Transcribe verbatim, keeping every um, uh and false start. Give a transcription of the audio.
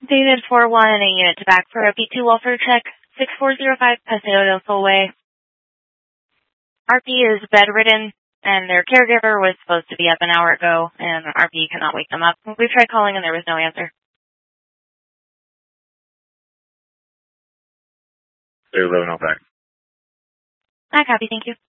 David four one, a unit to back for a P two welfare check, six four zero five Paseo del Sol Way. R P is bedridden, and their caregiver was supposed to be up an hour ago, and R P cannot wake them up. We tried calling, and there was no answer. They're living out back. I copy, thank you.